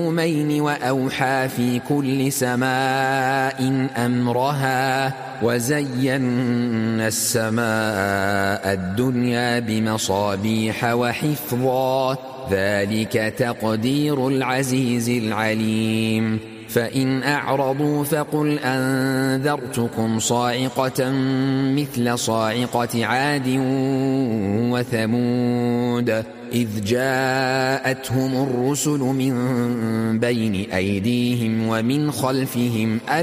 يومين وأوحى في كل سماء أمرها وزينا السماء الدنيا بمصابيح وحفظا ذلك تقدير العزيز العليم فإن أعرضوا فقل أنذرتكم صاعقة مثل صاعقة عاد وثمود إذ جاءتهم الرسل من بين أيديهم ومن خلفهم